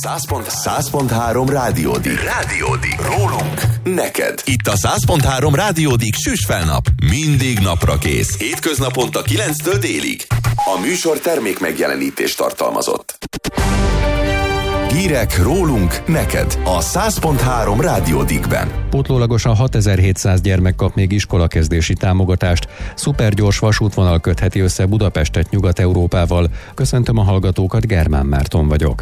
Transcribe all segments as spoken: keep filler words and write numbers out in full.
száz pont három Rádiódik. Rádiódik. Rólunk neked. Itt a száz pont három Rádiódik süss fel nap. Mindig napra kész. Hétköznaponta kilenctől délig. A műsor termék megjelenítést tartalmazott. Hírek rólunk neked a száz pont három Rádiódikben. Pótlólagosan hatezer-hétszáz gyermek kap még iskolakezdési támogatást. Szupergyors vasútvonal kötheti össze Budapestet Nyugat-Európával. Köszöntöm a hallgatókat, Germán Márton vagyok.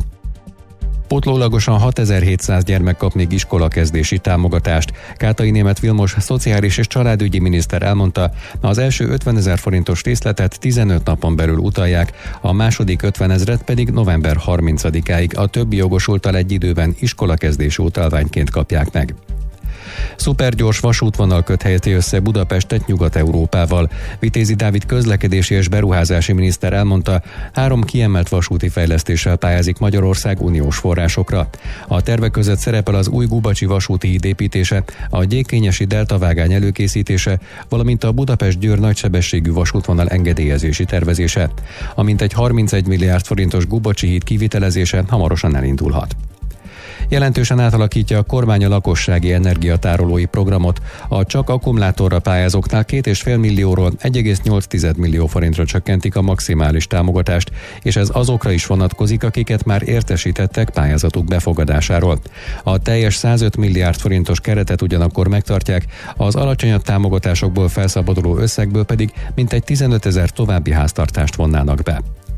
Pótlólagosan hatezer-hétszáz gyermek kap még iskolakezdési támogatást. Kátai Németh Vilmos szociális és családügyi miniszter elmondta, az első ötvenezer forintos részletet tizenöt napon belül utalják, a második ötvenezret pedig november harmincadikáig a többi jogosulttal egy időben iskolakezdési utalványként kapják meg. Szupergyors vasútvonal kötheti össze Budapestet Nyugat-Európával. Vitézi Dávid közlekedési és beruházási miniszter elmondta, három kiemelt vasúti fejlesztéssel pályázik Magyarország uniós forrásokra. A tervek között szerepel az új Gubacsi vasúti híd építése, a Gyékényesi deltavágány előkészítése, valamint a Budapest-Győr nagysebességű vasútvonal engedélyezési tervezése. A mintegy harmincegy milliárd forintos Gubacsi híd kivitelezése hamarosan elindulhat. Jelentősen átalakítja a kormány a lakossági energiatárolói programot. A csak akkumulátorra pályázóknál két egész öt millióról egy egész nyolc millió forintra csökkentik a maximális támogatást, és ez azokra is vonatkozik, akiket már értesítettek pályázatuk befogadásáról. A teljes százöt milliárd forintos keretet ugyanakkor megtartják, az alacsonyabb támogatásokból felszabaduló összegből pedig mintegy tizenötezer további háztartást vonnának be.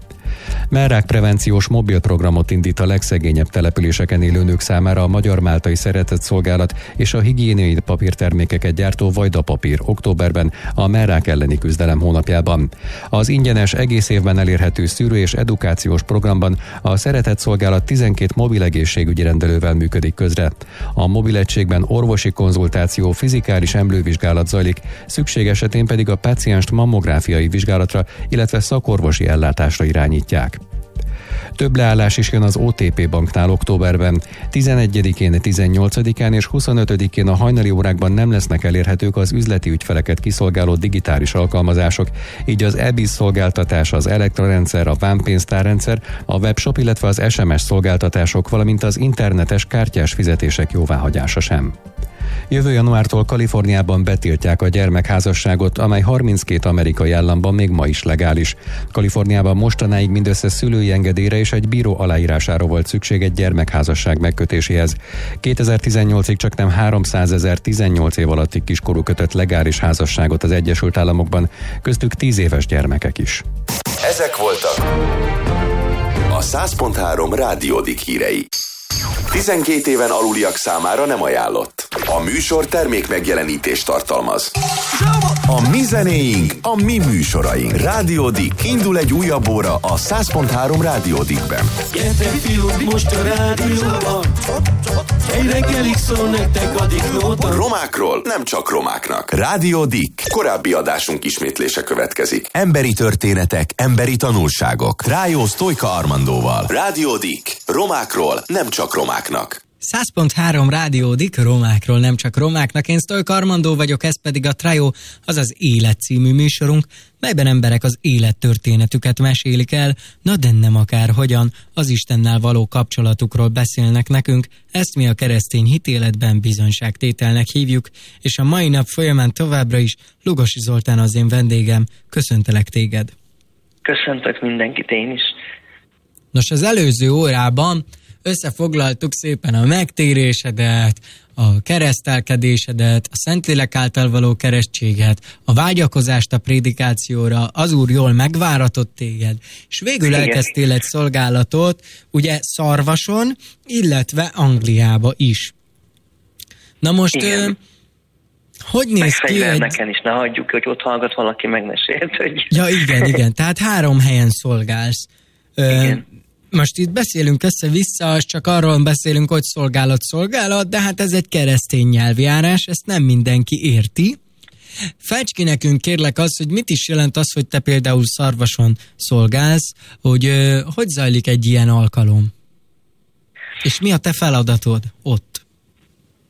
Mellrák prevenciós mobilprogramot indít a legszegényebb településeken élő nők számára a Magyar Máltai Szeretetszolgálat és a higiéniai papírtermékeket gyártó Vajda Papír októberben a mellrák elleni küzdelem hónapjában. Az ingyenes, egész évben elérhető szűrő- és edukációs programban a Szeretetszolgálat tizenkét mobil egészségügyi rendelővel működik közre. A mobil egységben orvosi konzultáció, fizikális emlővizsgálat zajlik, szükség esetén pedig a pácienst mammográfiai vizsgálatra, illetve szakorvosi ellátásra irányítják. Több leállás is jön az o té pé banknál októberben. tizenegyedikén, tizennyolcadikán és huszonötödikén a hajnali órákban nem lesznek elérhetők az üzleti ügyfeleket kiszolgáló digitális alkalmazások, így az e-biz szolgáltatás, az elektrorendszer, a vámpénztárrendszer, a webshop, illetve az es em es szolgáltatások, valamint az internetes kártyás fizetések jóváhagyása sem. Jövő januártól Kaliforniában betiltják a gyermekházasságot, amely harminckét amerikai államban még ma is legális. Kaliforniában mostanáig mindössze szülői engedélyre és egy bíró aláírására volt szükség egy gyermekházasság megkötéséhez. kétezer-tizennyolcig csaknem háromszázezer tizennyolc év alatti kiskorú kötött legális házasságot az Egyesült Államokban, köztük tíz éves gyermekek is. Ezek voltak a száz pont három Rádiódik hírei. tizenkét éven aluliak számára nem ajánlott. A műsor termék megjelenítést tartalmaz. A mi zenéink, a mi műsoraink. Rádiódik. Indul egy újabb óra a száz pont három Rádiódikben. Gyertek fiúk, most a rádióban. Egy reggelig szól nektek a diklóban. Romákról nem csak romáknak. Rádiódik. Korábbi adásunk ismétlése következik. Emberi történetek, emberi tanulságok. Trájó Sztojka Armandóval. Rádiódik. Romákról nem csak romáknak. száz pont három Rádiódik, romákról nem csak romáknak. Én Sztojka Armandó vagyok, ez pedig a Trájó, azaz Élet című műsorunk, melyben emberek az élettörténetüket mesélik el, na de nem akárhogyan, az Istennel való kapcsolatukról beszélnek nekünk, ezt mi a keresztény hitéletben bizonyságtételnek hívjuk, és a mai nap folyamán továbbra is Lugosi Zoltán az én vendégem. Köszöntelek téged! Köszöntök mindenkit én is! Nos, az előző órában összefoglaltuk szépen a megtérésedet, a keresztelkedésedet, a Szentlélek által való keresztséget, a vágyakozást a prédikációra, az Úr jól megváratott téged, és végül Igen. elkezdtél egy szolgálatot, ugye Szarvason, illetve Angliába is. Na most, ö, hogy néz ki egy... Neken is, ne hagyjuk, hogy ott hallgat valaki, meg ne sértődj. Ja, igen, igen, tehát három helyen szolgálsz. Ö, Igen. Most itt beszélünk össze-vissza, az csak arról beszélünk, hogy szolgálat, szolgálat, de hát ez egy keresztény nyelvjárás, ezt nem mindenki érti. Fejtsd ki nekünk kérlek azt, hogy mit is jelent az, hogy te például Szarvason szolgálsz, hogy uh, hogy zajlik egy ilyen alkalom? És mi a te feladatod ott?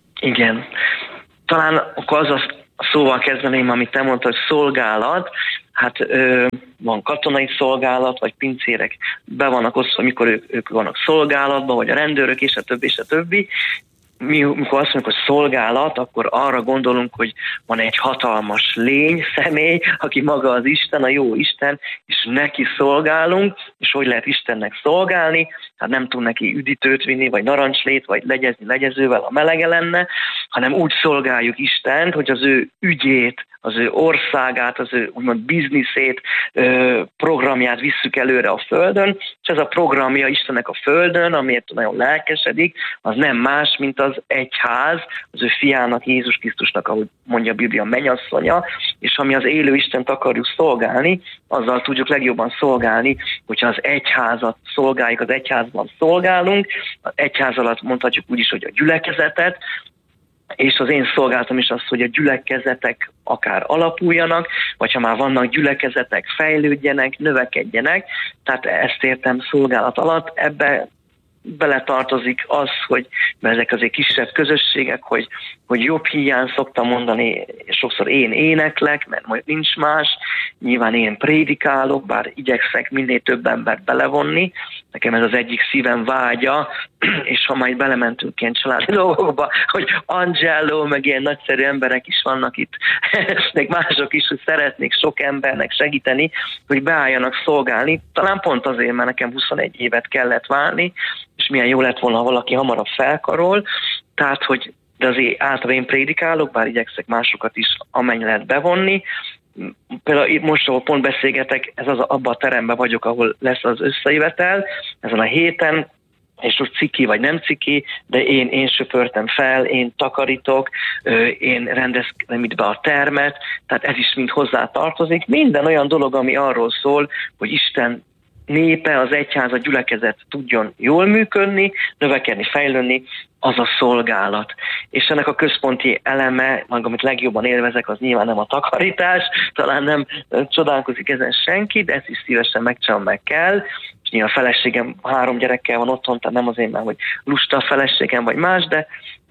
Igen. Talán akkor az a szóval kezdeném, amit te mondtad, hogy szolgálat. hát ö, van katonai szolgálat, vagy pincérek be vannak osztva, amikor ők, ők vannak szolgálatban, vagy a rendőrök, és a többi, és a többi. Mi, amikor azt mondjuk, hogy szolgálat, akkor arra gondolunk, hogy van egy hatalmas lény, személy, aki maga az Isten, a jó Isten, és neki szolgálunk, és hogy lehet Istennek szolgálni, hát nem tud neki üdítőt vinni, vagy narancslét, vagy legyezni legyezővel, a melege lenne, hanem úgy szolgáljuk Istent, hogy az ő ügyét, az ő országát, az ő úgymond bizniszét, programját visszük előre a Földön, és ez a programja Istennek a Földön, amiért nagyon lelkesedik, az nem más, mint az egyház, az ő fiának, Jézus Krisztusnak, ahogy mondja a Biblia, mennyasszonya, és ami az élő Istent akarjuk szolgálni, azzal tudjuk legjobban szolgálni, hogyha az egyházat szolgáljuk, az egyházban szolgálunk, az egyház alatt mondhatjuk úgy is, hogy a gyülekezetet, és az én szolgálatom is az, hogy a gyülekezetek akár alapuljanak, vagy ha már vannak gyülekezetek, fejlődjenek, növekedjenek. Tehát ezt értem szolgálat alatt. Ebbe beletartozik az, hogy mert ezek azért kisebb közösségek, hogy, hogy jobb hiány szoktam mondani, sokszor én éneklek, mert majd nincs más, nyilván én prédikálok, bár igyekszek minél több embert belevonni, nekem ez az egyik szívem vágya, és ha majd belementünk ilyen családi dolgokba, hogy Angelo, meg ilyen nagyszerű emberek is vannak itt, meg mások is, hogy szeretnék sok embernek segíteni, hogy beálljanak szolgálni, talán pont azért, mert nekem huszonegy évet kellett várni, és milyen jó lett volna, ha valaki hamarabb felkarol, tehát, hogy de azért általában én prédikálok, bár igyekszek másokat is amennyi lehet bevonni. Például itt most, ahol pont beszélgetek, ez az abban a teremben vagyok, ahol lesz az összejövetel, ezen a héten, és most ciki vagy nem ciki, de én, én söpörtem fel, én takarítok, én rendeztem itt be a termet, tehát ez is mind hozzá tartozik. Minden olyan dolog, ami arról szól, hogy Isten népe, az egyház, a gyülekezet tudjon jól működni, növekedni, fejlődni, az a szolgálat. És ennek a központi eleme, meg amit legjobban élvezek, az nyilván nem a takarítás, talán nem csodálkozik ezen senki, de ezt is szívesen megcsinálom, meg kell. És nyilván a feleségem három gyerekkel van otthon, tehát nem azért már, hogy lusta a feleségem, vagy más, de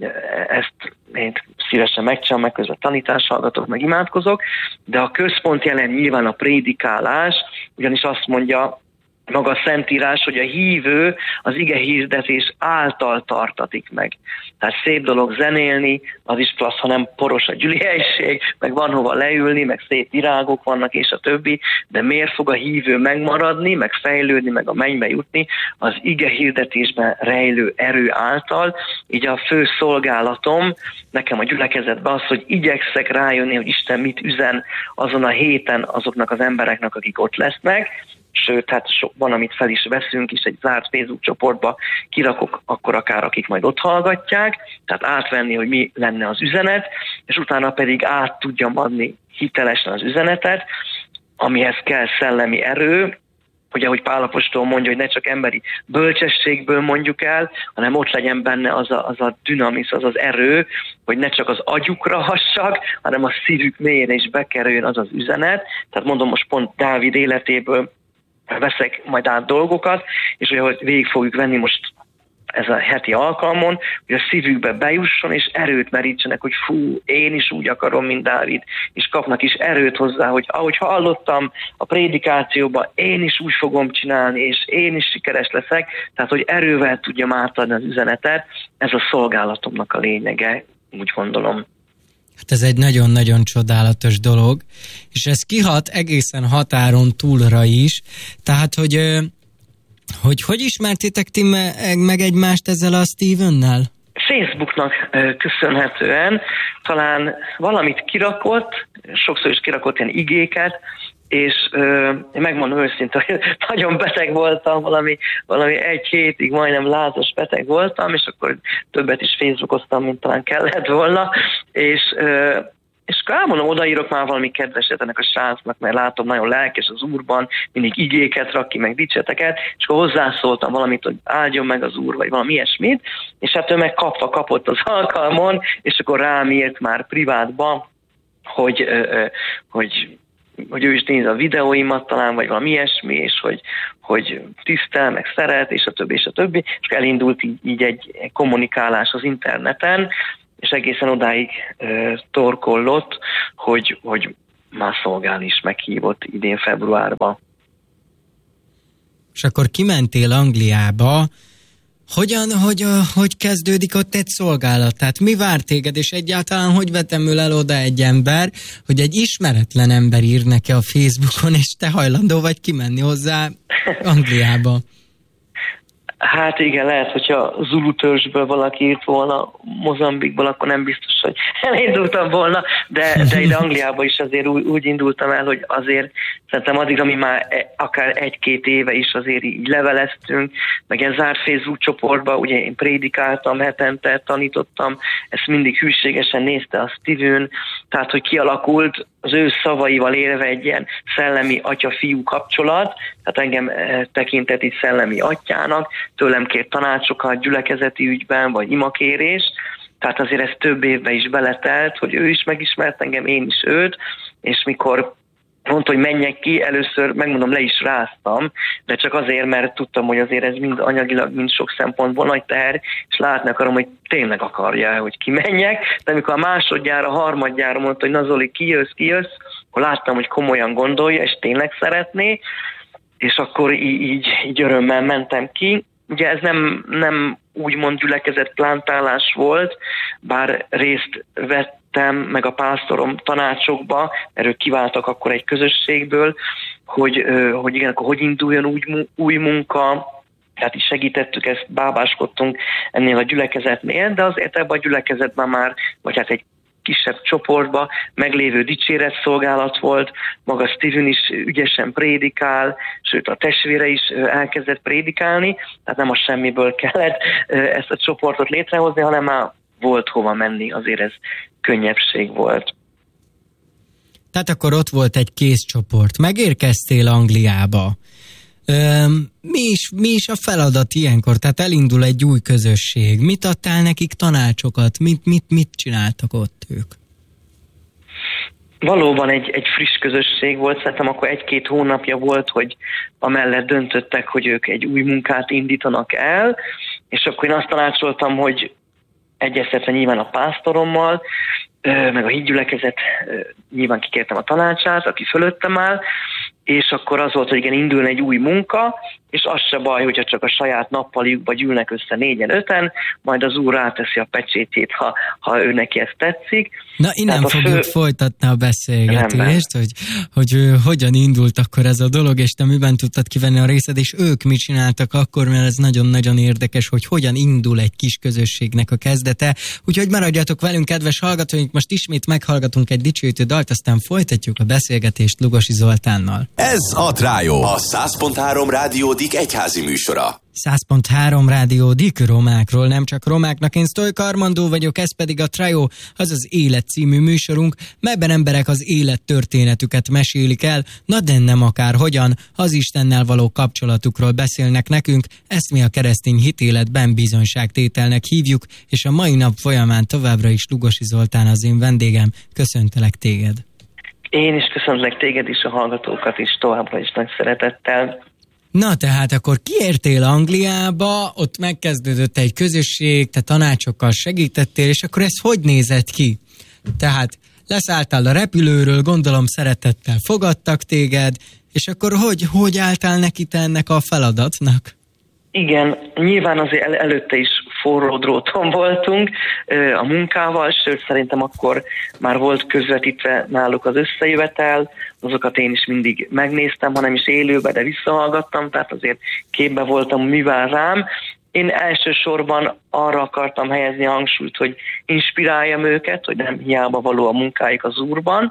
ezt én szívesen megcsinálom, meg közben tanítást hallgatok, meg imádkozok, de a központi elem nyilván a prédikálás, ugyanis azt mondja maga a Szentírás, hogy a hívő az ige hirdetés által tartatik meg. Tehát szép dolog zenélni, az is klassz, ha nem poros a gyülihelység, meg van hova leülni, meg szép virágok vannak, és a többi, de miért fog a hívő megmaradni, meg fejlődni, meg a mennybe jutni? Az ige hirdetésben rejlő erő által. Így a fő szolgálatom nekem a gyülekezetben az, hogy igyekszek rájönni, hogy Isten mit üzen azon a héten azoknak az embereknek, akik ott lesznek. Sőt, hát sok, van, amit fel is veszünk, és egy zárt Facebook csoportba kirakok, akkor akár akik majd ott hallgatják, tehát átvenni, hogy mi lenne az üzenet, és utána pedig át tudjam adni hitelesen az üzenetet, amihez kell szellemi erő, hogy ahogy Pál apostol mondja, hogy ne csak emberi bölcsességből mondjuk el, hanem ott legyen benne az a, az a dinamisz, az az erő, hogy ne csak az agyukra hassak, hanem a szívük mélyére is bekerüljön az az üzenet. Tehát mondom, most pont Dávid életéből veszek majd át dolgokat, és hogy végig fogjuk venni most ez a heti alkalmon, hogy a szívükbe bejusson, és erőt merítsenek, hogy fú, én is úgy akarom, mint Dávid, és kapnak is erőt hozzá, hogy ahogy hallottam a prédikációban, én is úgy fogom csinálni, és én is sikeres leszek, tehát hogy erővel tudjam átadni az üzenetet, ez a szolgálatomnak a lényege, úgy gondolom. Hát ez egy nagyon-nagyon csodálatos dolog, és ez kihat egészen határon túlra is, tehát, hogy hogy, hogy ismertétek ti meg egymást ezzel a Stevennel? Facebooknak köszönhetően talán valamit kirakott, sokszor is kirakott ilyen igéket, és euh, én megmondom őszintén, hogy nagyon beteg voltam, valami, valami egy hétig majdnem lázas beteg voltam, és akkor többet is Facebookoztam, mint talán kellett volna, és, euh, és akkor elmondom, odaírok már valami kedveset ennek a srácnak, mert látom, nagyon lelkes az Úrban, mindig igéket rak ki, meg dicseteket, és akkor hozzászóltam valamit, hogy áldjon meg az Úr, vagy valami ilyesmit, és hát ő meg kapva kapott az alkalmon, és akkor rám írt már privátba, hogy, euh, hogy hogy ő is néz a videóimat talán, vagy valami ilyesmi, és hogy, hogy tisztel, meg szeret, és a többi, és a többi, és elindult így, így egy kommunikálás az interneten, és egészen odáig e, torkollott, hogy, hogy már szolgálni is meghívott idén februárban. És akkor kimentél Angliába. Hogyan, hogy, hogy kezdődik ott egy szolgálat? Tehát mi vár téged, és egyáltalán hogy vetemül el oda egy ember, hogy egy ismeretlen ember ír neki a Facebookon, és te hajlandó vagy kimenni hozzá Angliába? Hát igen, lehet, hogyha Zulu törzsből valaki írt volna Mozambikból, akkor nem biztos, hogy elindultam volna, de, de ide Angliába is azért úgy, úgy indultam el, hogy azért szerintem addig, ami már akár egy-két éve is azért így leveleztünk, meg ez zárt Facebook csoportba, ugye én prédikáltam hetente, tanítottam, ezt mindig hűségesen nézte a Steven, tehát hogy kialakult az ő szavaival élve egy ilyen szellemi atya-fiú kapcsolat, tehát engem tekintett itt szellemi atyának, tőlem kért tanácsokat gyülekezeti ügyben, vagy imakérés, tehát azért ez több évbe is beletelt, hogy ő is megismert engem, én is őt, és mikor mondta, hogy menjek ki, először megmondom, le is ráztam, de csak azért, mert tudtam, hogy azért ez mind anyagilag, mind sok szempontból nagy teher, és látni akarom, hogy tényleg akarja, hogy kimenjek, de amikor a másodjára, harmadjára mondta, hogy na Zoli, kijössz, kijössz, akkor láttam, hogy komolyan gondolja, és tényleg szeretné, és akkor így, így, így örömmel mentem ki. Ugye ez nem, nem úgymond gyülekezet plántálás volt, bár részt vettem meg a pásztorom tanácsokba, mert ők kiváltak akkor egy közösségből, hogy, hogy igen, akkor hogy induljon úgy, új munka, tehát is segítettük ezt, bábáskodtunk ennél a gyülekezetnél, de azért ebben a gyülekezetben már, vagy hát egy kisebb csoportba meglévő dicséretszolgálat volt, maga Steven is ügyesen prédikál, sőt a testvére is elkezdett prédikálni, tehát nem a semmiből kellett ezt a csoportot létrehozni, hanem már volt hova menni, azért ez könnyebbség volt. Tehát akkor ott volt egy kész csoport. Megérkeztél Angliába. Öm, mi, is, mi is a feladat ilyenkor? Tehát elindul egy új közösség. Mit adtál nekik tanácsokat? Mit, mit, mit csináltak ott ők? Valóban egy, egy friss közösség volt, szerintem akkor egy-két hónapja volt, hogy amellett döntöttek, hogy ők egy új munkát indítanak el, és akkor én azt tanácsoltam, hogy egyeztetve nyilván a pásztorommal, meg a hídgyülekezet, nyilván kikértem a tanácsát, aki fölöttem áll, és akkor az volt, hogy igen, indulna egy új munka, és az se baj, hogyha csak a saját nappaliukba gyűlnek össze négyen, öten, majd az Úr ráteszi a pecsétét, ha, ha ő neki ezt tetszik. Na, innen fogjuk fő... folytatni a beszélgetést, hogy, hogy ő, hogyan indult akkor ez a dolog, és te miben tudtad kivenni a részed, és ők mit csináltak akkor, mert ez nagyon-nagyon érdekes, hogy hogyan indul egy kis közösségnek a kezdete. Úgyhogy maradjatok velünk, kedves hallgatóink, most ismét meghallgatunk egy dicsőítő dalt, aztán folytatjuk a beszélgetést Lugosi Zoltánnal. Ez a Trájó, a száz pont három Rádió Dik egyházi műsora. száz pont három Rádió Dik, romákról, nem csak romáknak. Én Sztolyka Armandó vagyok, ez pedig a Trájó, az az Élet című műsorunk, melyben emberek az élet történetüket mesélik el, na de nem akár hogyan, az Istennel való kapcsolatukról beszélnek nekünk, ezt mi a keresztény hitéletben bizonyságtételnek hívjuk, és a mai nap folyamán továbbra is Lugosi Zoltán az én vendégem. Köszöntelek téged! Én is köszöntlek téged is, a hallgatókat is továbbra is nagy szeretettel. Na tehát akkor kiértél Angliába, ott megkezdődött egy közösség, te tanácsokkal segítettél, és akkor ez hogy nézett ki? Tehát leszálltál a repülőről, gondolom szeretettel fogadtak téged, és akkor hogy, hogy álltál neki te ennek a feladatnak? Igen, nyilván azért el, előtte is forró dróton voltunk a munkával, sőt szerintem akkor már volt közvetítve náluk az összejövetel, azokat én is mindig megnéztem, hanem is élőben, de visszahallgattam, tehát azért képbe voltam, mi vár rám. Én elsősorban arra akartam helyezni a hangsúlyt, hogy inspiráljam őket, hogy nem hiába való a munkájuk az Úrban,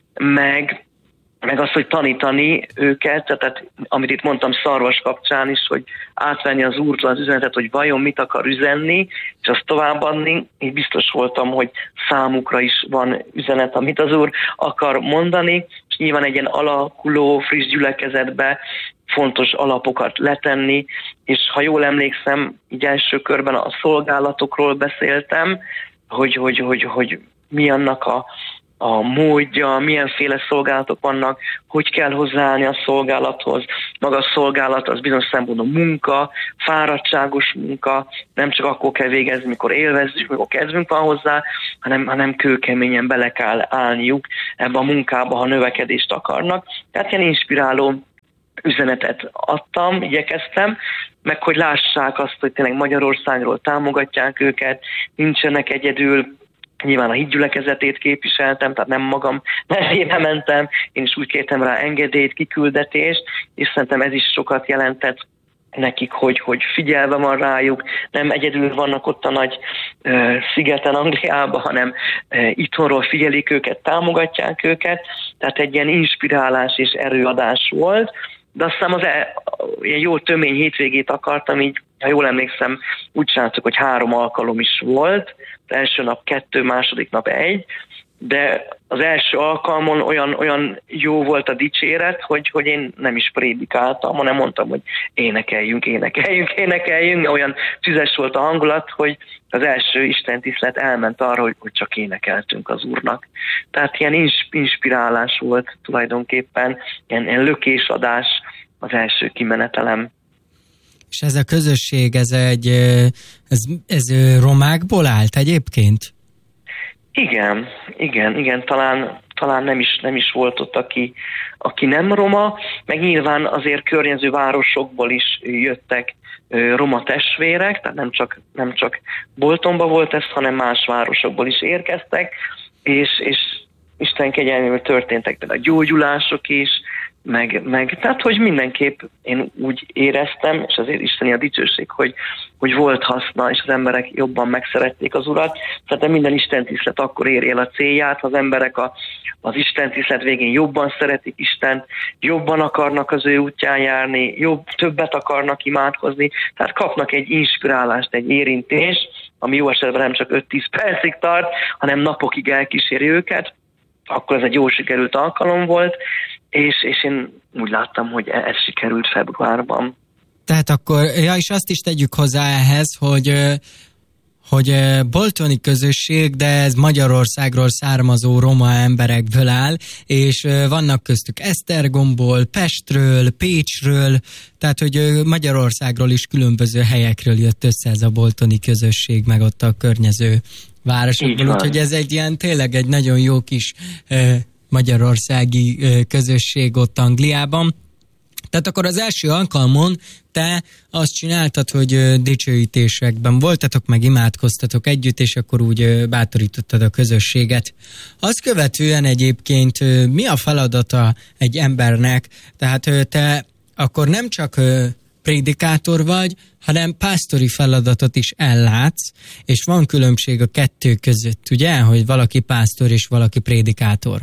meg meg azt, hogy tanítani őket, tehát amit itt mondtam Szarvas kapcsán is, hogy átvenni az Úrtól az üzenetet, hogy vajon mit akar üzenni, és azt továbbadni. Én biztos voltam, hogy számukra is van üzenet, amit az Úr akar mondani, és nyilván egy ilyen alakuló, friss gyülekezetbe fontos alapokat letenni, és ha jól emlékszem, így első körben a szolgálatokról beszéltem, hogy, hogy, hogy, hogy mi annak a a módja, milyenféle szolgálatok vannak, hogy kell hozzáállni a szolgálathoz. Maga a szolgálat az bizonyos szempontból munka, fáradtságos munka, nem csak akkor kell végezni, mikor élvezzük, mikor kedvünk van hozzá, hanem, hanem kőkeményen bele kell állniuk ebbe a munkába, ha növekedést akarnak. Tehát ilyen inspiráló üzenetet adtam, igyekeztem, meg hogy lássák azt, hogy tényleg Magyarországról támogatják őket, nincsenek egyedül. Nyilván a hídgyülekezetét képviseltem, tehát nem magam nevében mentem, én is úgy kértem rá engedélyt, kiküldetést, és szerintem ez is sokat jelentett nekik, hogy, hogy figyelve van rájuk, nem egyedül vannak ott a nagy uh, szigeten Angliában, hanem uh, itthonról figyelik őket, támogatják őket, tehát egy ilyen inspirálás és erőadás volt, de aztán az e, ilyen jó tömény hétvégét akartam, így, ha jól emlékszem, úgy csináltuk, hogy három alkalom is volt, az első nap kettő, második nap egy, de az első alkalmon olyan, olyan jó volt a dicséret, hogy, hogy én nem is prédikáltam, hanem mondtam, hogy énekeljünk, énekeljünk, énekeljünk, olyan tüzes volt a hangulat, hogy az első istentisztelet elment arra, hogy, hogy csak énekeltünk az Úrnak. Tehát ilyen inspirálás volt tulajdonképpen, ilyen, ilyen lökésadás az első kimenetelem. És ez a közösség, ez egy ez, ez romákból állt egyébként? Igen, igen, igen, talán, talán nem is, nem is volt ott, aki, aki nem roma, meg nyilván azért környező városokból is jöttek roma testvérek, tehát nem csak, nem csak Boltonban volt ez, hanem más városokból is érkeztek, és, és Isten kegyelmével történtek például gyógyulások is, meg, meg, tehát, hogy mindenképp én úgy éreztem, és azért isteni a dicsőség, hogy, hogy volt haszna, és az emberek jobban megszerették az Urat. Szerintem minden istentisztelet akkor ér el a célját, ha az emberek a, az istentisztelet végén jobban szeretik Istent, jobban akarnak az ő útján járni, jobb, többet akarnak imádkozni, tehát kapnak egy inspirálást, egy érintést, ami jó esetben nem csak öt-tíz percig tart, hanem napokig elkíséri őket. Akkor ez egy jó sikerült alkalom volt, és, és én úgy láttam, hogy ez sikerült februárban. Tehát akkor, ja, és azt is tegyük hozzá ehhez, hogy, hogy boltoni közösség, de ez Magyarországról származó roma emberekből áll, és vannak köztük Esztergomból, Pestről, Pécsről, tehát hogy Magyarországról is különböző helyekről jött össze ez a boltoni közösség, meg ott a környező városokból, úgyhogy ez egy ilyen tényleg egy nagyon jó kis eh, magyarországi eh, közösség ott Angliában. Tehát akkor az első alkalmon te azt csináltad, hogy eh, dicsőítésekben voltatok, meg imádkoztatok együtt, és akkor úgy eh, bátorítottad a közösséget. Azt követően egyébként eh, mi a feladata egy embernek? Tehát eh, te akkor nem csak eh, prédikátor vagy, hanem pásztori feladatot is ellátsz, és van különbség a kettő között, ugye, hogy valaki pásztor és valaki prédikátor?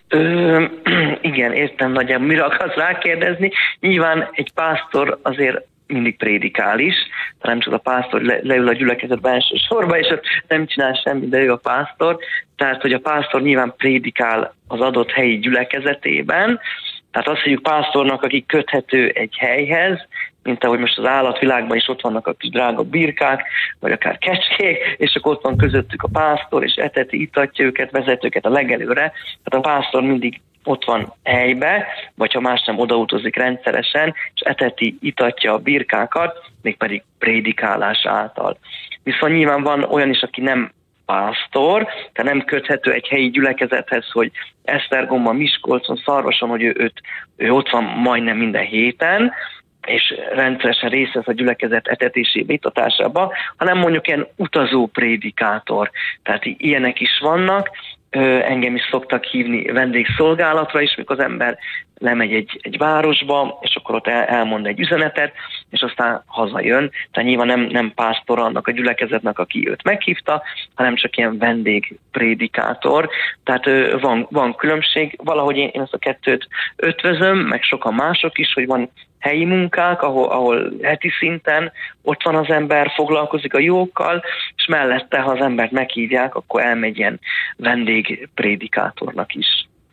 Ö, igen, értem nagyjából, mire akarsz rákérdezni. Nyilván egy pásztor azért mindig prédikál is, tehát nem csak a pásztor le, leül a gyülekezetben első sorba, és ott nem csinál semmit, de ő a pásztor. Tehát, hogy a pásztor nyilván prédikál az adott helyi gyülekezetében, tehát azt hívjuk pásztornak, aki köthető egy helyhez, mint ahogy most az állatvilágban is ott vannak a kis drága birkák, vagy akár kecskék, és akkor ott van közöttük a pásztor, és eteti, itatja őket, vezet őket a legelőre. Tehát a pásztor mindig ott van helybe, vagy ha más nem odautazik rendszeresen, és eteti, itatja a birkákat, mégpedig prédikálás által. Viszont nyilván van olyan is, aki nem pásztor, tehát nem köthető egy helyi gyülekezethez, hogy Esztergomban, Miskolcon, Szarvason, hogy ő, őt, ő ott van majdnem minden héten, és rendszeresen részt vesz a gyülekezet etetésébe, ittatásába, hanem mondjuk ilyen utazó prédikátor. Tehát ilyenek is vannak, engem is szoktak hívni vendégszolgálatra is, mikor az ember lemegy egy, egy városba, és akkor ott el, elmond egy üzenetet, és aztán hazajön. Tehát nyilván nem, nem pásztor annak a gyülekezetnek, aki őt meghívta, hanem csak ilyen vendégprédikátor. Tehát van, van különbség. Valahogy én, én ezt a kettőt ötvözöm, meg sokan mások is, hogy van helyi munkák, ahol, ahol heti szinten ott van az ember, foglalkozik a jókkal, és mellette, ha az embert meghívják, akkor elmegy ilyen vendégprédikátornak is.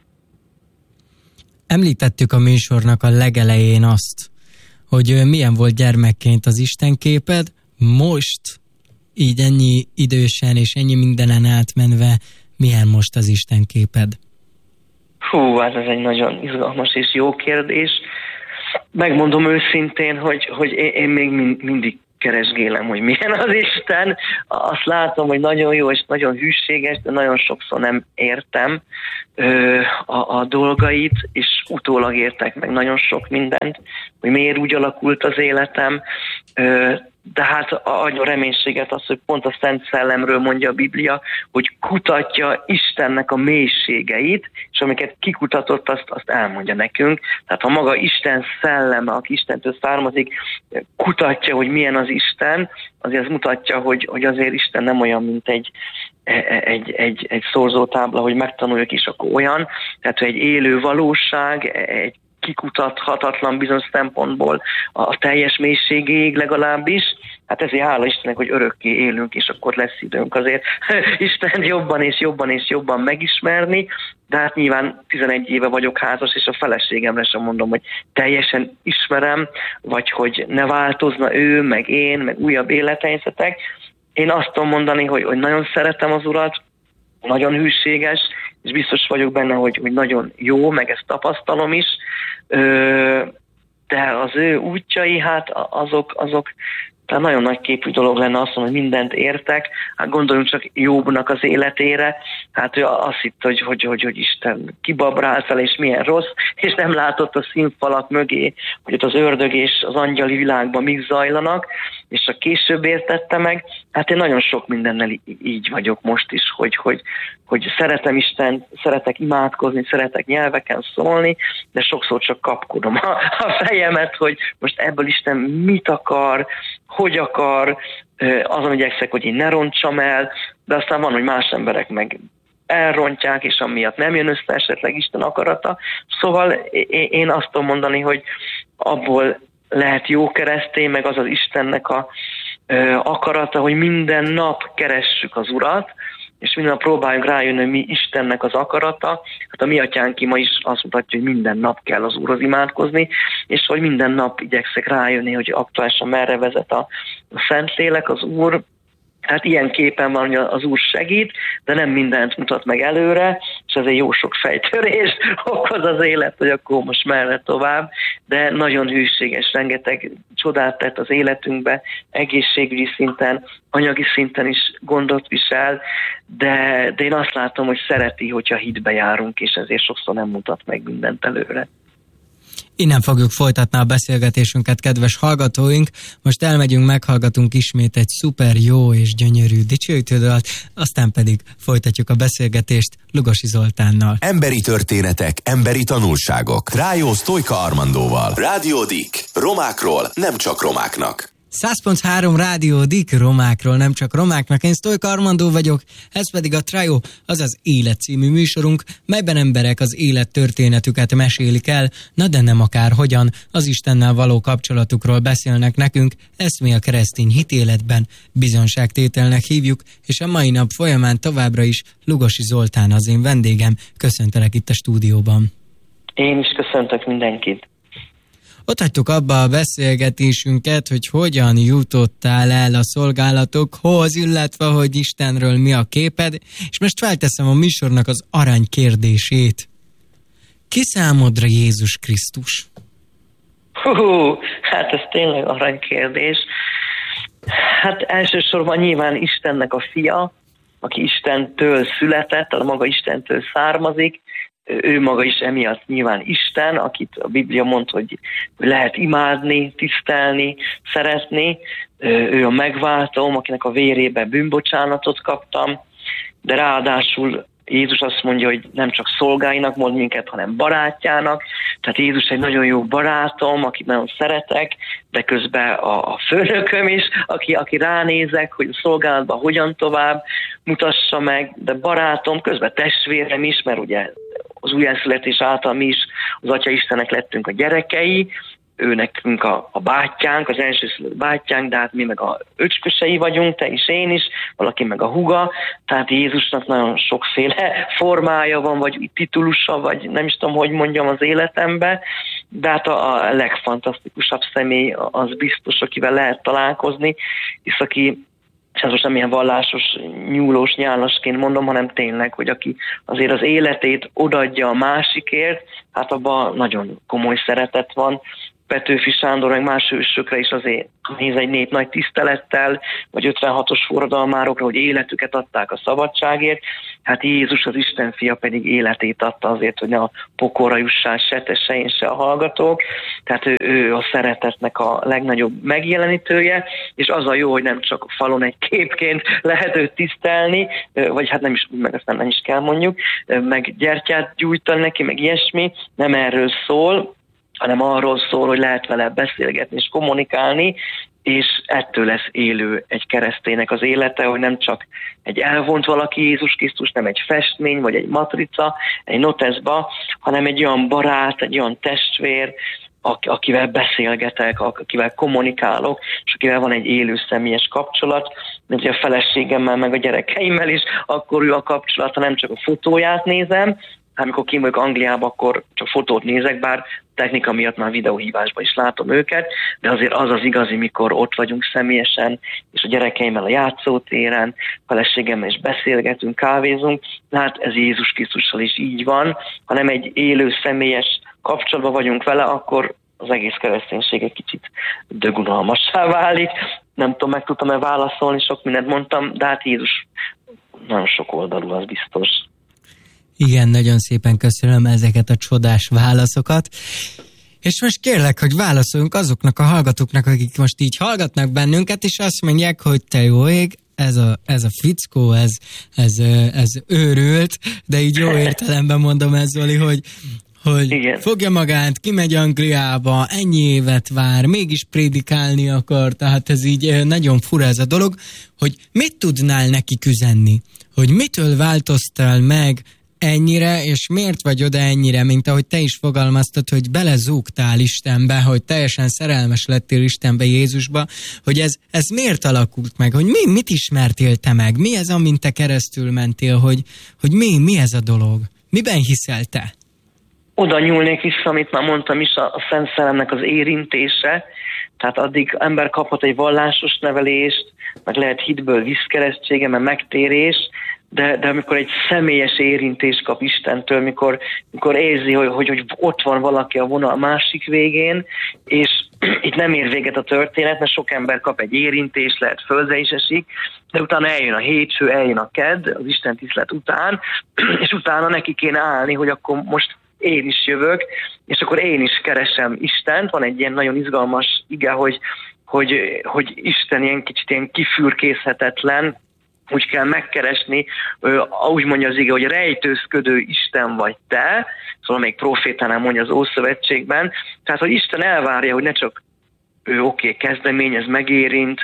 Említettük a műsornak a legelején azt, hogy milyen volt gyermekként az istenképed, most így ennyi idősen és ennyi mindenen átmenve milyen most az Isten képed? Hú, hát ez egy nagyon izgalmas és jó kérdés. Megmondom őszintén, hogy, hogy én még mindig keresgélem, hogy milyen az Isten. Azt látom, hogy nagyon jó és nagyon hűséges, de nagyon sokszor nem értem ö, a, a dolgait, és utólag értek meg nagyon sok mindent, hogy miért úgy alakult az életem. Ö, de hát adja reménységet az, hogy pont a Szent Szellemről mondja a Biblia, hogy kutatja Istennek a mélységeit, és amiket kikutatott, azt, azt elmondja nekünk. Tehát ha maga Isten szelleme, aki Istentől származik, kutatja, hogy milyen az Isten, azért ez mutatja, hogy, hogy azért Isten nem olyan, mint egy, egy, egy, egy szorzótábla, hogy megtanuljuk, és akkor olyan. Tehát egy élő valóság, egy kikutathatatlan bizonyos szempontból a teljes mélységéig legalábbis. Hát ezért hála Istennek, hogy örökké élünk, és akkor lesz időnk azért Isten jobban és jobban és jobban megismerni, de hát nyilván tizenegy éve vagyok házas, és a feleségemre sem mondom, hogy teljesen ismerem, vagy hogy ne változna ő, meg én, meg újabb élethelyzetek. Én azt tudom mondani, hogy, hogy nagyon szeretem az Urat, nagyon hűséges, és biztos vagyok benne, hogy, hogy nagyon jó, meg ezt tapasztalom is, de az ő útjai, hát azok, azok tehát nagyon nagy képű dolog lenne azt mondani, hogy mindent értek. Hát gondoljunk csak Jobbnak az életére. Hát ő azt hitt, hogy, hogy, hogy, hogy Isten kibabrált fel, és milyen rossz, és nem látott a színfalak mögé, hogy ott az ördög és az angyali világban mik zajlanak, és a később értette meg. Hát én nagyon sok mindennel így vagyok most is, hogy, hogy, hogy szeretem Istent, szeretek imádkozni, szeretek nyelveken szólni, de sokszor csak kapkodom a, a fejemet, hogy most ebből Isten mit akar, hogy akar, azon igyekszek, hogy én ne rontsam el, de aztán van, hogy más emberek meg elrontják, és amiatt nem jön össze esetleg Isten akarata. Szóval én azt tudom mondani, hogy abból lehet jó keresztény, meg az az Istennek a akarata, hogy minden nap keressük az Urat, és minden nap próbáljunk rájönni, hogy mi Istennek az akarata. Hát a mi atyánk ima is azt mutatja, hogy minden nap kell az Úrhoz imádkozni, és hogy minden nap igyekszek rájönni, hogy aktuálisan merre vezet a, a Szentlélek, az Úr. Hát ilyen képen van, hogy az Úr segít, de nem mindent mutat meg előre, és ez egy jó sok fejtörést okoz az élet, hogy akkor most merre tovább, de nagyon hűséges, rengeteg csodát tett az életünkbe, egészségügyi szinten, anyagi szinten is gondot visel, de, de én azt látom, hogy szereti, hogyha hitbe járunk, és ezért sokszor nem mutat meg mindent előre. Innen fogjuk folytatni a beszélgetésünket, kedves hallgatóink. Most elmegyünk, meghallgatunk ismét egy szuper jó és gyönyörű dicsőítődalt, aztán pedig folytatjuk a beszélgetést Lugosi Zoltánnal. Emberi történetek, emberi tanulságok. Trájó Sztojka Armandóval. Rádió Dick. Romákról, nem csak romáknak. száz pont három Rádió Dick, romákról, nem csak romáknak. Én Sztojka Armandó vagyok, ez pedig a Trájó, azaz Élet című műsorunk, melyben emberek az élet történetüket mesélik el, na de nem akár hogyan, az Istennel való kapcsolatukról beszélnek nekünk, ezt mi a keresztény hitéletben bizonságtételnek hívjuk, és a mai nap folyamán továbbra is Lugosi Zoltán az én vendégem. Köszöntelek itt a stúdióban. Én is köszöntök mindenkit. Ott hagytuk abba a beszélgetésünket, hogy hogyan jutottál el a szolgálatokhoz, illetve hogy Istenről mi a képed, és most felteszem a műsornak az arany kérdését. Ki számodra Jézus Krisztus? Hú, hát ez tényleg aranykérdés. Hát elsősorban nyilván Istennek a fia, aki Istentől született, a maga Istentől származik, ő maga is emiatt nyilván Isten, akit a Biblia mond, hogy lehet imádni, tisztelni, szeretni. Ő a megváltóm, akinek a vérébe bűnbocsánatot kaptam, de ráadásul Jézus azt mondja, hogy nem csak szolgáinak mond minket, hanem barátjának. Tehát Jézus egy nagyon jó barátom, akit nagyon szeretek, de közben a, a főnököm is, aki, aki ránézek, hogy a szolgálatban hogyan tovább mutassa meg, de barátom, közben testvérem is, mert ugye az újjászületés által mi is az Atya Istennek lettünk a gyerekei, ő nekünk a, a bátyánk, az elsőszülött bátyánk, de hát mi meg a öcskösei vagyunk, te is, én is, valaki meg a húga, tehát Jézusnak nagyon sokféle formája van, vagy titulusa, vagy nem is tudom, hogy mondjam az életemben, de hát a, a legfantasztikusabb személy az biztos, akivel lehet találkozni, hisz aki és ez most nem ilyen vallásos, nyúlós, nyálasként mondom, hanem tényleg, hogy aki azért az életét odaadja a másikért, hát abban nagyon komoly szeretet van. Petőfi Sándor, meg más hősökre is azért néz egy nép nagy tisztelettel, vagy ötvenhatos forradalmárokra, hogy életüket adták a szabadságért. Hát Jézus, az Isten fia pedig életét adta azért, hogy ne a pokolra jussál se te, se én, se a hallgatók. Tehát ő, ő a szeretetnek a legnagyobb megjelenítője, és az a jó, hogy nem csak falon egy képként lehet őt tisztelni, vagy hát nem is, meg aztán nem is kell mondjuk, meg gyertyát gyújtani neki, meg ilyesmi, nem erről szól, hanem arról szól, hogy lehet vele beszélgetni és kommunikálni, és ettől lesz élő egy kereszténynek az élete, hogy nem csak egy elvont valaki Jézus Krisztus, nem egy festmény, vagy egy matrica, egy noteszba, hanem egy olyan barát, egy olyan testvér, akivel beszélgetek, akivel kommunikálok, és akivel van egy élő személyes kapcsolat, mint a feleségemmel, meg a gyerekeimmel is, akkor ő a kapcsolat, ha nem csak a fotóját nézem, amikor kimegyek Angliába, akkor csak fotót nézek, bár technika miatt már videóhívásban is látom őket, de azért az az igazi, mikor ott vagyunk személyesen, és a gyerekeimmel a játszótéren, feleségemmel is beszélgetünk, kávézunk. Hát ez Jézus Krisztussal is így van, ha nem egy élő személyes kapcsolatban vagyunk vele, akkor az egész kereszténység egy kicsit dögunalmassá válik. Nem tudom, meg tudtam-e válaszolni, sok mindent mondtam, de hát Jézus nagyon sok oldalú, az biztos. Igen, nagyon szépen köszönöm ezeket a csodás válaszokat. És most kérlek, hogy válaszoljunk azoknak a hallgatóknak, akik most így hallgatnak bennünket, és azt mondják, hogy te jó ég, ez a, ez a fickó, ez, ez, ez őrült, de így jó értelemben mondom ez, Zoli, hogy hogy igen, fogja magát, kimegy Angliába, ennyi évet vár, mégis prédikálni akar, tehát ez így nagyon fura ez a dolog, hogy mit tudnál neki üzenni, hogy mitől változtál meg ennyire, és miért vagy oda ennyire, mint ahogy te is fogalmaztad, hogy belezúgtál Istenbe, hogy teljesen szerelmes lettél Istenbe, Jézusba, hogy ez, ez miért alakult meg, hogy mi, mit ismertél te meg, mi ez, amint te keresztül mentél, hogy, hogy mi, mi ez a dolog, miben hiszel te? Oda nyúlnék vissza, amit már mondtam is, a, a Szent Szellemnek az érintése, tehát addig ember kaphat egy vallásos nevelést, meg lehet hitből vízkeresztsége, meg megtérés, de, de amikor egy személyes érintést kap Istentől, mikor, mikor érzi, hogy, hogy, hogy ott van valaki a vonal másik végén, és itt nem ér véget a történet, mert sok ember kap egy érintést, lehet földre is esik, de utána eljön a hétfő, eljön a kedd, az Isten tisztelet után, és utána neki kéne állni, hogy akkor most én is jövök, és akkor én is keresem Istent. Van egy ilyen nagyon izgalmas ige, hogy, hogy, hogy Isten ilyen kicsit ilyen kifürkészhetetlen, úgy kell megkeresni, úgy mondja az ige, hogy rejtőzködő Isten vagy te, szóval még profétánál mondja az Ószövetségben, tehát hogy Isten elvárja, hogy ne csak ő oké, okay, kezdeményez, megérint,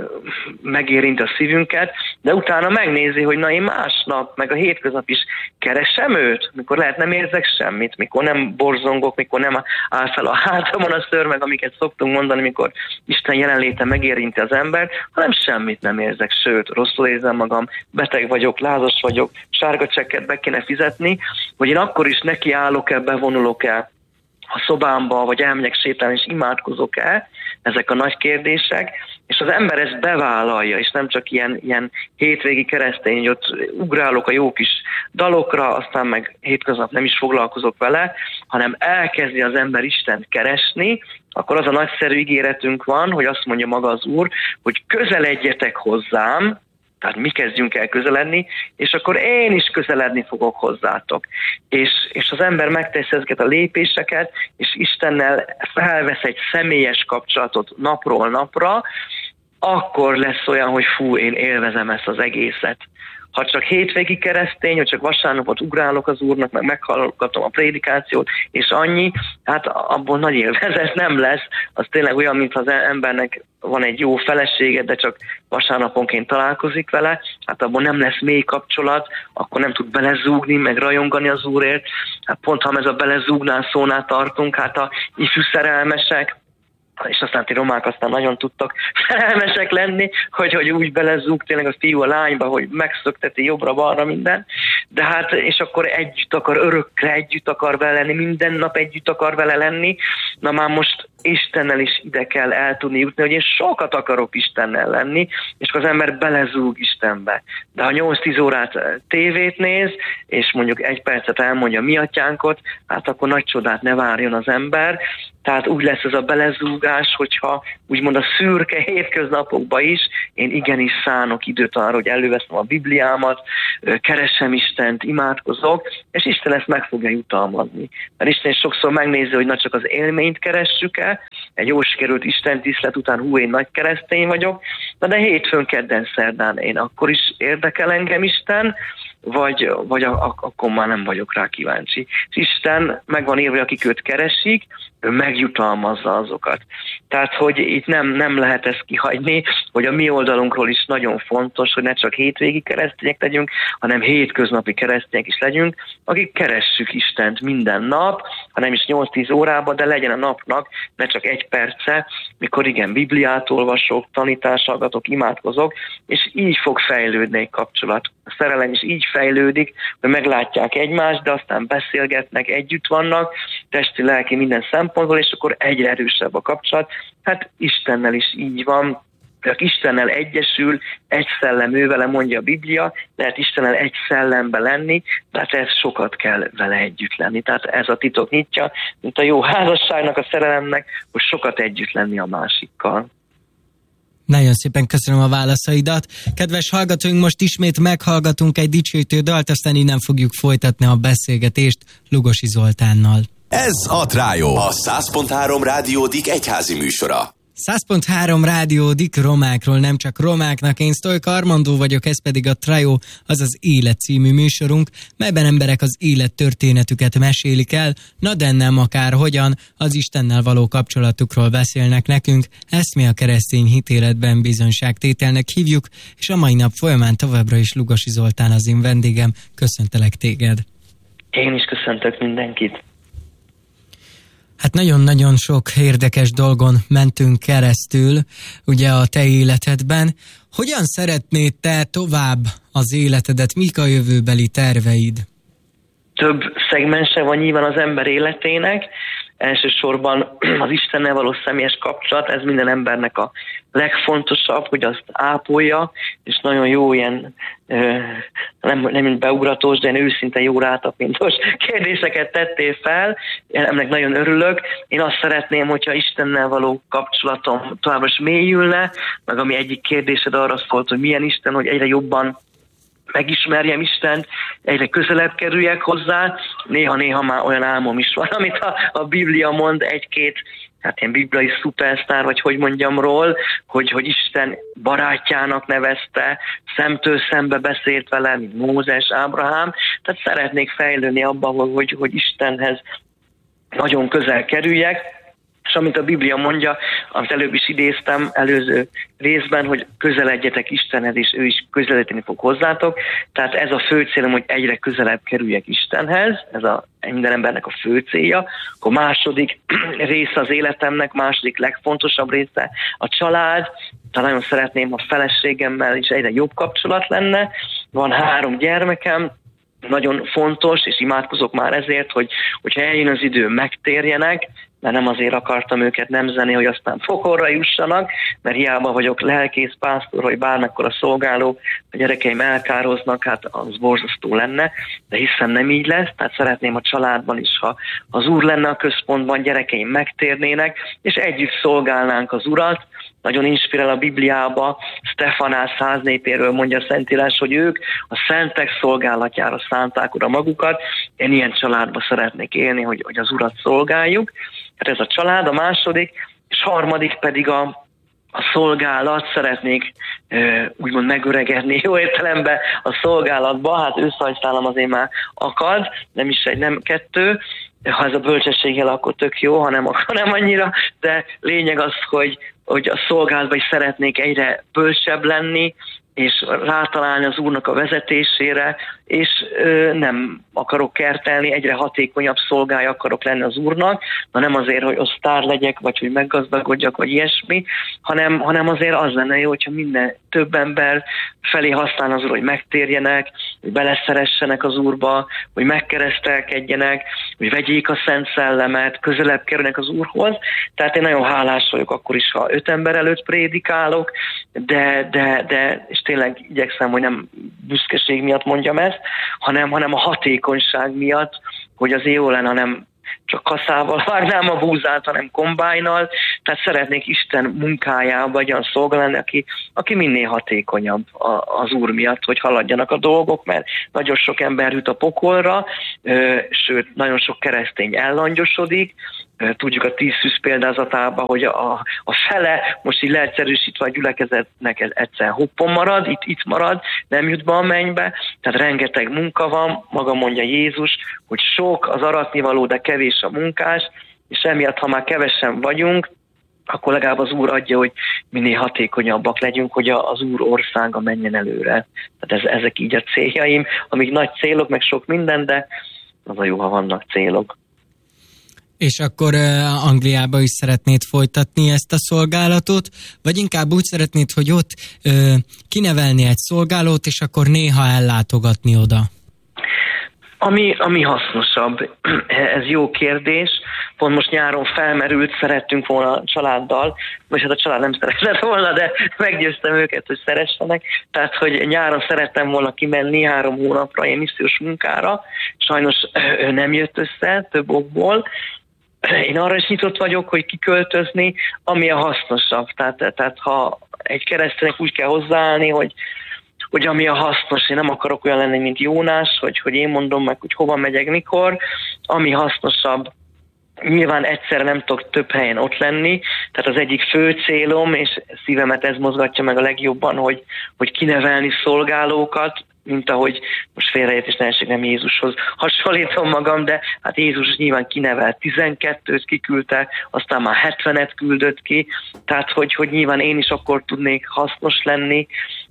megérint a szívünket, de utána megnézi, hogy na én másnap, meg a hétköznap is keresem őt, mikor lehet nem érzek semmit, mikor nem borzongok, mikor nem áll fel a hátamon a szörmeg, amiket szoktunk mondani, mikor Isten jelenléte megérinti az ember, hanem semmit nem érzek, sőt, rosszul érzem magam, beteg vagyok, lázas vagyok, sárga csekket be kéne fizetni, hogy én akkor is nekiállok-e, bevonulok-e a szobámba, vagy elmegyek sétálni, és imádkozok-e, ezek a nagy kérdések, és az ember ezt bevállalja, és nem csak ilyen, ilyen hétvégi keresztény, hogy ott ugrálok a jó kis dalokra, aztán meg hétköznap nem is foglalkozok vele, hanem elkezdi az ember Istent keresni, akkor az a nagyszerű ígéretünk van, hogy azt mondja maga az Úr, hogy közeledjetek hozzám, tehát mi kezdjünk el közeledni, és akkor én is közeledni fogok hozzátok. És, és az ember megteszi ezeket a lépéseket, és Istennel felvesz egy személyes kapcsolatot napról napra, akkor lesz olyan, hogy fú, én élvezem ezt az egészet. Ha csak hétvégi keresztény, vagy csak vasárnapot ugrálok az Úrnak, meg meghallgatom a prédikációt, és annyi, hát abból nagy élvezet nem lesz. Az tényleg olyan, mintha az embernek van egy jó felesége, de csak vasárnaponként találkozik vele, hát abból nem lesz mély kapcsolat, akkor nem tud belezúgni, meg rajongani az Úrért. Hát pont ha ez a belezúgnál szónál tartunk, hát a ifjú szerelmesek, és aztán ti romák aztán nagyon tudtak szerelmesek lenni, hogy, hogy úgy belezúg tényleg a fiú a lányba, hogy megszökteti jobbra-balra minden, de hát, és akkor együtt akar, örökre együtt akar vele lenni, minden nap együtt akar vele lenni, na már most Istennel is ide kell el tudni jutni, hogy én sokat akarok Istennel lenni, és az ember belezúg Istenbe. De ha nyolc-tíz órát tévét néz, és mondjuk egy percet elmondja mi atyánkot, hát akkor nagy csodát ne várjon az ember. Tehát úgy lesz ez a belezúgás, hogyha úgymond a szürke hétköznapokban is én igenis szánok időt arra, hogy előveszem a Bibliámat, keresem Istent, imádkozok, és Isten ezt meg fogja jutalmazni. Mert Isten is sokszor megnézi, hogy na csak az élményt keressük-e, egy jó sikerült Isten tisztelet után hú, én nagy keresztény vagyok, na de hétfőn, kedden, szerdán én akkor is érdekel engem Isten, vagy, vagy a, a, akkor már nem vagyok rá kíváncsi. És Isten meg van írva, hogy akik őt keresik, ő megjutalmazza azokat. Tehát, hogy itt nem, nem lehet ezt kihagyni, hogy a mi oldalunkról is nagyon fontos, hogy ne csak hétvégi keresztények legyünk, hanem hétköznapi keresztények is legyünk, akik keressük Istent minden nap, ha nem is nyolc-tíz órában, de legyen a napnak ne csak egy perce, mikor igen, Bibliát olvasok, tanítást hallgatok, imádkozok, és így fog fejlődni egy kapcsolat. A szerelem is így fejlődik, hogy meglátják egymást, de aztán beszélgetnek, együtt vannak, testi, lelki, minden szempontból, és akkor egyre erősebb a kapcsolat. Hát Istennel is így van, aki Istennel egyesül, egy szellem ő vele, mondja a Biblia, lehet Istennel egy szellembe lenni, de hát ez sokat kell vele együtt lenni. Tehát ez a titok nyitja, mint a jó házasságnak, a szerelemnek, hogy sokat együtt lenni a másikkal. Nagyon szépen köszönöm a válaszaidat. Kedves hallgatóink, most ismét meghallgatunk egy dicsőítő dalt, aztán innen fogjuk folytatni a beszélgetést Lugosi Zoltánnal. Ez a Trájó, a száz pont három Rádiódik egyházi műsora. száz pont három Rádiódik romákról, nem csak romáknak. Én Sztojka Armandó vagyok, ez pedig a Trájó, azaz Élet című műsorunk, melyben emberek az élet történetüket mesélik el, na de nem akár hogyan, az Istennel való kapcsolatukról beszélnek nekünk. Ezt mi a keresztény hitéletben bizonyságtételnek hívjuk, és a mai nap folyamán továbbra is Lugosi Zoltán az én vendégem. Köszöntelek téged. Én is köszöntök mindenkit. Hát nagyon-nagyon sok érdekes dolgon mentünk keresztül, ugye a te életedben. Hogyan szeretnéd te tovább az életedet? Mik a jövőbeli terveid? Több szegmense van nyilván az ember életének. Elsősorban az Istennel való személyes kapcsolat, ez minden embernek a legfontosabb, hogy azt ápolja, és nagyon jó ilyen, nem, nem mint beugratós, de ilyen őszinte jó rátapintos kérdéseket tettél fel, ennek nagyon örülök. Én azt szeretném, hogyha Istennel való kapcsolatom továbbra is mélyülne, meg ami egyik kérdésed arra szólt, hogy milyen Isten, hogy egyre jobban megismerjem Istent, egyre közelebb kerüljek hozzá, néha-néha már olyan álmom is van, amit a, a Biblia mond, egy-két, hát ilyen bibliai szupersztár, vagy hogy mondjam ról, hogy, hogy Isten barátjának nevezte, szemtől szembe beszélt vele, mint Mózes, Ábrahám, tehát szeretnék fejlődni abban, hogy, hogy Istenhez nagyon közel kerüljek, és amit a Biblia mondja, amit előbb is idéztem előző részben, hogy közeledjetek Istenhez, és ő is közeledni fog hozzátok. Tehát ez a fő célom, hogy egyre közelebb kerüljek Istenhez, ez a minden embernek a fő célja. Akkor második része az életemnek, második legfontosabb része a család. Tehát nagyon szeretném, a feleségemmel is egyre jobb kapcsolat lenne. Van három gyermekem, nagyon fontos, és imádkozok már ezért, hogy hogyha eljön az idő, megtérjenek, mert nem azért akartam őket nemzeni, hogy aztán pokolra jussanak, mert hiába vagyok lelkész, pásztor, hogy bármekkora szolgáló, a gyerekeim elkároznak, hát az borzasztó lenne, de hiszem nem így lesz, tehát szeretném a családban is, ha az Úr lenne a központban, gyerekeim megtérnének, és együtt szolgálnánk az Urat. Nagyon inspirál a Bibliába, Stefanász száznépéről mondja a Szentírás, hogy ők a szentek szolgálatjára szánták oda magukat. Én ilyen családba szeretnék élni, hogy, hogy az Urat szolgáljuk. Hát ez a család, a második, és harmadik pedig a, a szolgálat. Szeretnék e, úgymond megöregedni jó értelemben a szolgálatba. Hát őszhajszálam azért már akad, nem is egy, nem kettő. Ha ez a bölcsességgel, akkor tök jó, hanem akkor nem annyira, de lényeg az, hogy hogy a szolgálatban is szeretnék egyre bölcsebb lenni, és rátalálni az Úrnak a vezetésére, és ö, nem akarok kertelni, egyre hatékonyabb szolgája akarok lenni az Úrnak, na nem azért, hogy osztár legyek, vagy hogy meggazdagodjak, vagy ilyesmi, hanem, hanem azért az lenne jó, hogyha minden több ember felé használ az Úr, hogy megtérjenek, hogy beleszeressenek az Úrba, hogy megkeresztelkedjenek, hogy vegyék a Szent Szellemet, közelebb kerülnek az Úrhoz. Tehát én nagyon hálás vagyok akkor is, ha öt ember előtt prédikálok, de, de, de és tényleg igyekszem, hogy nem büszkeség miatt mondjam ezt, hanem, hanem a hatékonyság miatt, hogy az jó lenne, hanem csak kaszával vágnám a búzát, hanem kombájnal. Tehát szeretnék Isten munkájába egy olyan szolgálni, aki, aki minél hatékonyabb az Úr miatt, hogy haladjanak a dolgok, mert nagyon sok ember jut a pokolra, sőt, nagyon sok keresztény ellangyosodik. Tudjuk a tíz szűz példázatában, hogy a, a fele, most így leegyszerűsítve a gyülekezetnek egyszer hoppon marad, itt, itt marad, nem jut be a mennybe, tehát rengeteg munka van, maga mondja Jézus, hogy sok az aratnivaló, de kevés a munkás, és emiatt, ha már kevesen vagyunk, akkor legalább az Úr adja, hogy minél hatékonyabbak legyünk, hogy az Úr országa menjen előre. Tehát ez, ezek így a céljaim, amik nagy célok, meg sok minden, de az a jó, ha vannak célok. És akkor uh, Angliába is szeretnéd folytatni ezt a szolgálatot, vagy inkább úgy szeretnéd, hogy ott uh, kinevelni egy szolgálót, és akkor néha ellátogatni oda? Ami, ami hasznosabb, ez jó kérdés. Pont most nyáron felmerült, szerettünk volna a családdal, vagy hát a család nem szeretett volna, de meggyőztem őket, hogy szeressenek. Tehát, hogy nyáron szerettem volna kimenni három hónapra ilyen missziós munkára. Sajnos ő nem jött össze több okból. Én arra is nyitott vagyok, hogy kiköltözni, ami a hasznosabb. Tehát, tehát ha egy kereszténynek úgy kell hozzáállni, hogy hogy ami a hasznos, én nem akarok olyan lenni, mint Jónás, hogy, hogy én mondom meg, hogy hova megyek, mikor, ami hasznosabb. Nyilván egyszerre nem tudok több helyen ott lenni, tehát az egyik fő célom, és szívemet ez mozgatja meg a legjobban, hogy, hogy kinevelni szolgálókat, mint ahogy most félreértés ne essék, nem Jézushoz hasonlítom magam, de hát Jézus nyilván kinevelt tizenkettőt, kiküldte, aztán már hetvenet küldött ki, tehát hogy, hogy nyilván én is akkor tudnék hasznos lenni,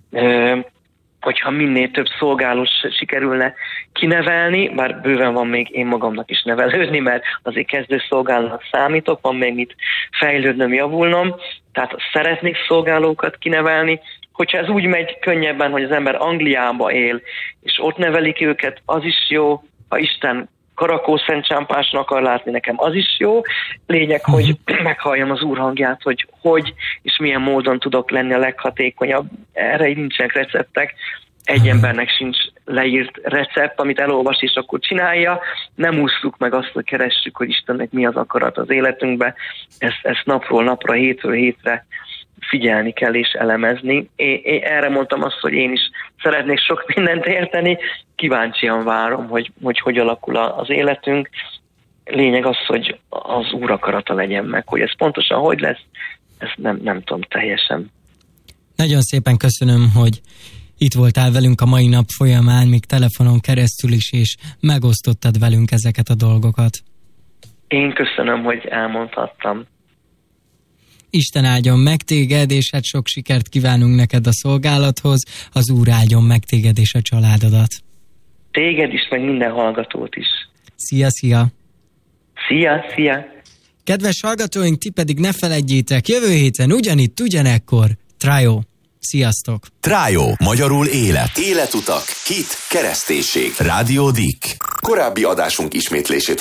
hogyha minél több szolgálót sikerülne kinevelni, bár bőven van még én magamnak is nevelődni, mert azért kezdő szolgálónak számítok, van még mit fejlődnöm, javulnom, tehát szeretnék szolgálókat kinevelni. Hogyha ez úgy megy könnyebben, hogy az ember Angliába él, és ott nevelik őket, az is jó, ha Isten Karakó Szent Csámpáson akar látni, nekem az is jó. Lényeg, hogy meghalljam az Úr hangját, hogy hogy és milyen módon tudok lenni a leghatékonyabb. Erre így nincsenek receptek. Egy embernek sincs leírt recept, amit elolvas és akkor csinálja. Nem ússzuk meg azt, hogy keressük, hogy Istennek mi az akarat az életünkbe. Ezt, ezt napról napra, hétről hétre figyelni kell és elemezni. Én, én erre mondtam azt, hogy én is szeretnék sok mindent érteni, kíváncsian várom, hogy hogy, hogy alakul az életünk. Lényeg az, hogy az Úr akarata legyen meg, hogy ez pontosan hogy lesz, ezt nem, nem tudom teljesen. Nagyon szépen köszönöm, hogy itt voltál velünk a mai nap folyamán, még telefonon keresztül is, és megosztottad velünk ezeket a dolgokat. Én köszönöm, hogy elmondhattam. Isten áldjon meg téged, és hát sok sikert kívánunk neked a szolgálathoz. Az Úr áldjon meg téged és a családodat. Téged is, meg minden hallgatót is. Szia, szia! Szia, szia! Kedves hallgatóink, ti pedig ne feledjétek, jövő héten ugyanitt, ugyanekkor, Trájó. Sziasztok! Trájó, magyarul élet. Életutak, hit, kereszténység. Rádió Dick. Korábbi adásunk ismétlését